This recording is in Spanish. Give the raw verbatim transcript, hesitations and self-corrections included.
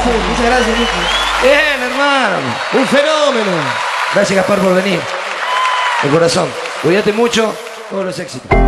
Muchas gracias, Nico. Bien, hermano. Un fenómeno. Gracias, Gaspar, por venir. De corazón. Cuídate mucho. Todos los éxitos.